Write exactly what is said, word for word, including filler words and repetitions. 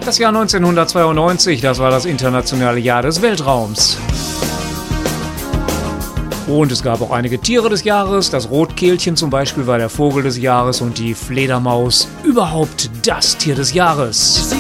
Das Jahr neunzehnhundertzweiundneunzig, das war das internationale Jahr des Weltraums. Und es gab auch einige Tiere des Jahres. Das Rotkehlchen zum Beispiel war der Vogel des Jahres und die Fledermaus überhaupt das Tier des Jahres.